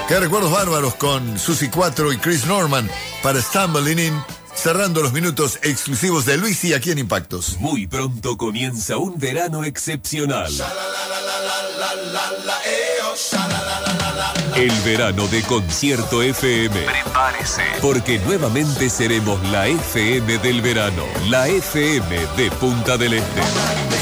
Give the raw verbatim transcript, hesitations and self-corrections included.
Qué recuerdos bárbaros con Susi cuatro y Chris Norman para Stumbling In, cerrando los minutos exclusivos de Luisi aquí en Impactos. Muy pronto comienza un verano excepcional. El verano de Concierto F M. Prepárese, porque nuevamente seremos la F M del verano, la F M de Punta del Este.